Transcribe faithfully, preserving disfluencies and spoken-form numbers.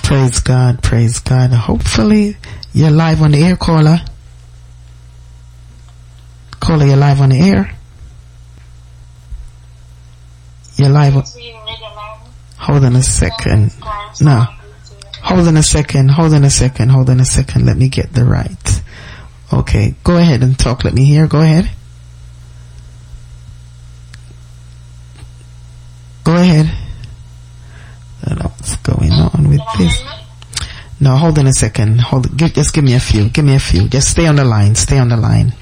Praise God, praise God. Hopefully you're live on the air, caller. Caller, you're live on the air. You're live on... Hold on a second. No. Hold on a second, hold on a second, hold on a second. Let me get the right. Okay, go ahead and talk. Let me hear. Go ahead. Go ahead. I don't know what's going on with this. No, hold on a second. Hold. Give, just give me a few. Give me a few. Just stay on the line. Stay on the line.